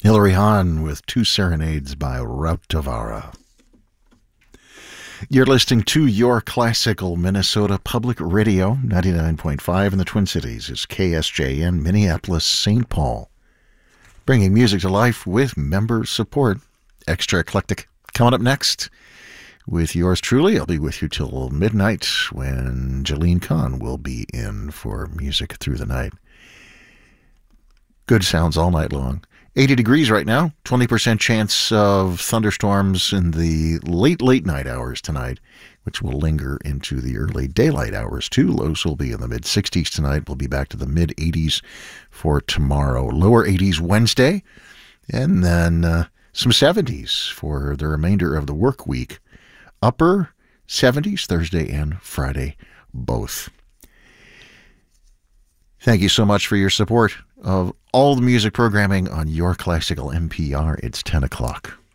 Hilary Hahn with Two Serenades by Rautavaara. You're listening to Your Classical Minnesota Public Radio, 99.5 in the Twin Cities. It's KSJN, Minneapolis, St. Paul. Bringing music to life with member support. Extra Eclectic coming up next with yours truly. I'll be with you till midnight when Jalene Kahn will be in for music through the night. Good sounds all night long. 80 degrees right now, 20% chance of thunderstorms in the late night hours tonight, which will linger into the early daylight hours too. Lows will be in the mid-60s tonight. We'll be back to the mid-80s for tomorrow. Lower 80s Wednesday, and then some 70s for the remainder of the work week. Upper 70s Thursday and Friday, both. Thank you so much for your support of all the music programming on Your Classical NPR. It's 10 o'clock.